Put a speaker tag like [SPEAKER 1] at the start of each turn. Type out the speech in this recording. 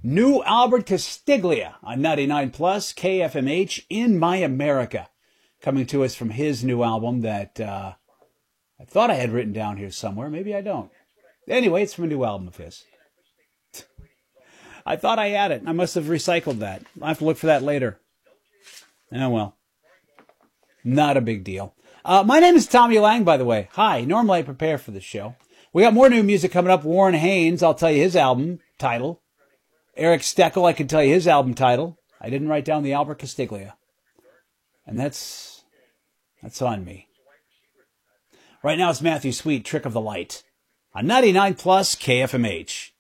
[SPEAKER 1] New Albert Castiglia on 99 Plus KFMH in My America, coming to us from his new album that I thought I had written down here somewhere. Maybe I don't. Anyway, it's from a new album of his. I thought I had it. I must have recycled that. I'll have to look for that later. Oh, well. Not a big deal. My name is Tommy Lang, by the way. Hi. Normally I prepare for the show. We got more new music coming up. Warren Haynes, I'll tell you his album title. Eric Steckel, I can tell you his album title. I didn't write down the Albert Castiglia. And that's on me. Right now it's Matthew Sweet, Trick of the Light. On 99 Plus KFMH.